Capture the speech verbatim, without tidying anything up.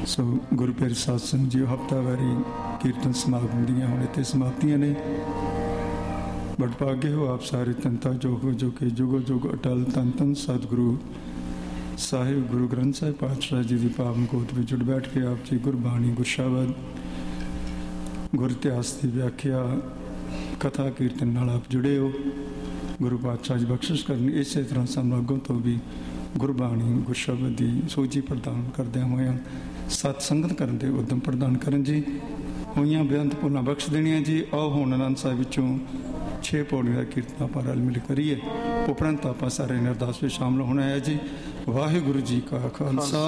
ਸੋ ਗੁਰੂ ਪਿਆਰੇ ਸਾਧ ਸੰਗਤ ਜੀ, ਹਫ਼ਤਾਵਾਰੀ ਕੀਰਤਨ ਸਮਾਗਮ ਦੀਆਂ ਹੁਣ ਇੱਥੇ ਸਮਾਪਤੀਆਂ ਨੇ। ਵਡਭਾਗੇ ਹੋ ਆਪ ਸਾਰੇ ਤਨਤਾ ਜੋ ਹੋ ਜੋ ਕਿ ਜੁਗੋ ਜੁਗ ਅਟਲ ਧੰਨ ਧੰਨ ਸਤਿਗੁਰੂ ਸਾਹਿਬ ਗੁਰੂ ਗ੍ਰੰਥ ਸਾਹਿਬ ਪਾਤਸ਼ਾਹ ਜੀ ਦੀ ਪਾਵਨ ਗੋਦ ਵਿੱਚ ਜੁੜ ਬੈਠ ਕੇ ਆਪ ਜੀ ਗੁਰਬਾਣੀ, ਗੁਰਸ਼ਬਦ, ਗੁਰ ਇਤਿਹਾਸ ਦੀ ਵਿਆਖਿਆ, ਕਥਾ ਕੀਰਤਨ ਨਾਲ ਆਪ ਜੁੜੇ ਹੋ। ਗੁਰੂ ਪਾਤਸ਼ਾਹ ਜੀ ਬਖਸ਼ਿਸ਼ ਕਰਨ ਇਸੇ ਤਰ੍ਹਾਂ ਸਾਨੂੰ ਅੱਗੋਂ ਤੋਂ ਵੀ ਗੁਰਬਾਣੀ, ਗੁਰਸ਼ਬਦ ਦੀ ਸੋਝੀ ਪ੍ਰਦਾਨ ਕਰਦਿਆਂ ਹੋਇਆਂ ਸਤ ਸੰਗਤ ਕਰਨ ਦੇ ਉਦਮ ਪ੍ਰਦਾਨ ਕਰਨ ਜੀ। ਹੋਈਆਂ ਬੇਅੰਤ ਭੁੱਲਾਂ ਬਖਸ਼ ਦੇਣੀਆਂ ਜੀ। ਆਓ ਹੁਣ ਆਨੰਦ ਸਾਹਿਬ ਵਿੱਚੋਂ ਛੇ ਪੌੜੀਆਂ ਦਾ ਕੀਰਤਨ ਆਪਾਂ ਰਲ ਮਿਲ ਕਰੀਏ। ਉਪਰੰਤ ਆਪਾਂ ਸਾਰੇ ਨੇ ਅਰਦਾਸ ਵਿੱਚ ਸ਼ਾਮਲ ਹੋਣਾ ਹੈ ਜੀ। ਵਾਹਿਗੁਰੂ ਜੀ ਕਾ ਖਾਲਸਾ,